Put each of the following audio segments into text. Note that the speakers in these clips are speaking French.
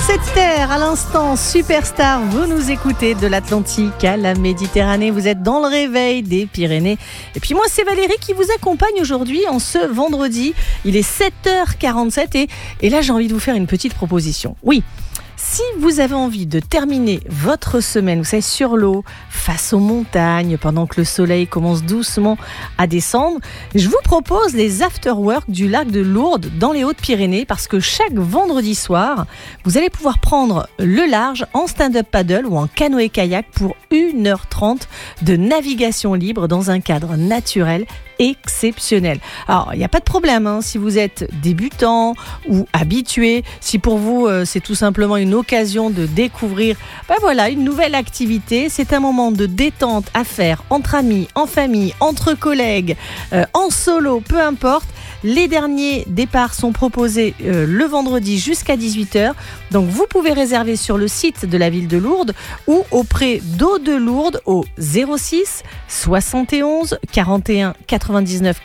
Cette terre, à l'instant, Superstar, vous nous écoutez de l'Atlantique à la Méditerranée, vous êtes dans le réveil des Pyrénées. Et puis moi, c'est Valérie qui vous accompagne aujourd'hui en ce vendredi. Il est 7h47 et là, j'ai envie de vous faire une petite proposition. Oui. Si vous avez envie de terminer votre semaine, vous savez, sur l'eau, face aux montagnes, pendant que le soleil commence doucement à descendre, je vous propose les after-work du lac de Lourdes dans les Hautes-Pyrénées parce que chaque vendredi soir, vous allez pouvoir prendre le large en stand-up paddle ou en canoë-kayak pour 1h30 de navigation libre dans un cadre naturel exceptionnel. Alors, il n'y a pas de problème si vous êtes débutant ou habitué, si pour vous c'est tout simplement une occasion de découvrir une nouvelle activité. C'est un moment de détente à faire entre amis, en famille, entre collègues, en solo, peu importe. Les derniers départs sont proposés le vendredi jusqu'à 18h. Donc vous pouvez réserver sur le site de la ville de Lourdes ou auprès d'Eau de Lourdes au 06 71 41 99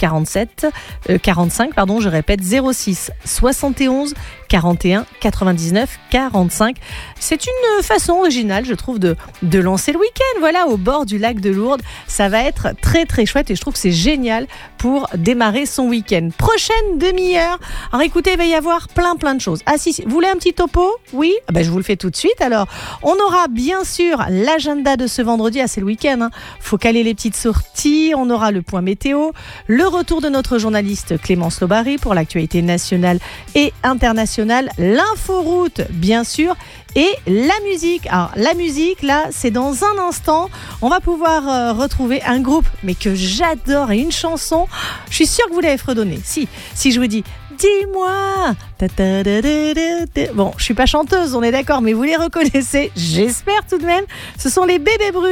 45, je répète 06 71 41 99 45. C'est une façon originale, je trouve, de lancer le week-end. Voilà, au bord du lac de Lourdes. Ça va être très très chouette et je trouve que c'est génial pour démarrer son week-end. Prochaine demi-heure. Alors écoutez, il va y avoir plein de choses. Ah si, vous voulez un petit topo? Oui, je vous le fais tout de suite. Alors, on aura bien sûr l'agenda de ce vendredi. C'est le week-end. Faut caler les petites sorties. On aura le point météo, le retour de notre journaliste Clémence Lobary pour l'actualité nationale et internationale, l'inforoute bien sûr, et la musique. Alors la musique là, c'est dans un instant. On va pouvoir retrouver un groupe mais que j'adore et une chanson. Je suis sûre que vous l'avez fredonné. Si je vous dis dis-moi. Bon, je suis pas chanteuse, on est d'accord, mais vous les reconnaissez, j'espère tout de même. Ce sont les Bébés Brunes.